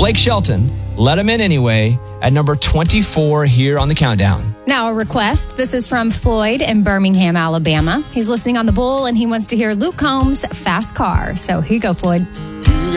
Blake Shelton, Let Him In Anyway, at number 24 here on the countdown. Now a request. This is from Floyd in Birmingham, Alabama. He's listening on the Bull and he wants to hear Luke Combs' Fast Car. So here you go, Floyd.